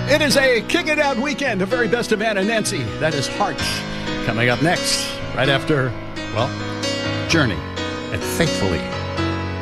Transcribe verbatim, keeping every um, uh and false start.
It is a Kick It Out weekend, the very best of Ann and Nancy. That is Heart. Coming up next, right after, well, Journey and Faithfully.